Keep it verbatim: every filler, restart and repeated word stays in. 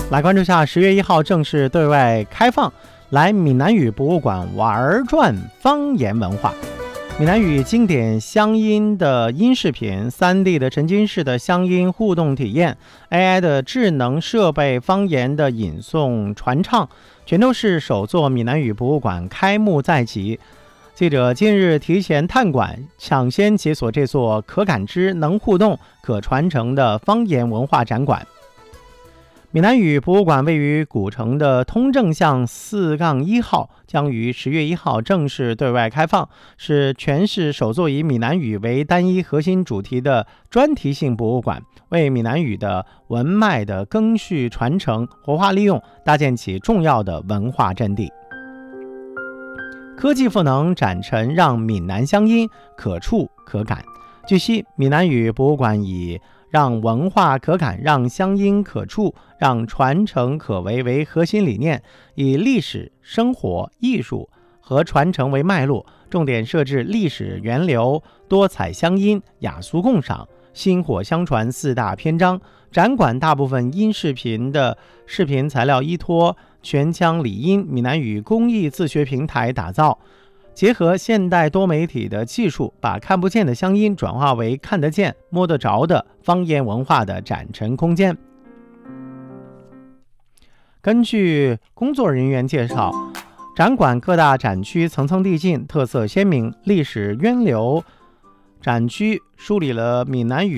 来关注下，十月一号正式对外开放，来闽南语博物馆玩转方言文化。闽南语经典乡音的音视频 三 D 的沉浸式的乡音互动体验 A I 的智能设备方言的引诵传唱，全都是首座闽南语博物馆开幕在即。记者近日提前探馆，抢先解锁这座可感知、能互动、可传承的方言文化展馆。闽南语博物馆位于古城的通正巷四杠一号，将于十月一号正式对外开放，是全市首座以闽南语为单一核心主题的专题性博物馆，为闽南语的文脉的更续传承、活化利用搭建起重要的文化阵地。科技赋能展陈，让闽南乡音可触可感。据悉，闽南语博物馆以让文化可感、让乡音可触、让传承可为为核心理念，以历史、生活、艺术和传承为脉络，重点设置历史源流、多彩乡音、雅俗共赏、薪火相传四大篇章。展馆大部分音视频的视频材料依托全腔理音闽南语公益自学平台打造，结合现代多媒体的技术，把看不见的乡音转化为看得见、摸得着的方言文化的展陈空间。根据工作人员介绍，展馆各大展区层层递进，特色鲜明，历史渊流。展区梳理了闽南语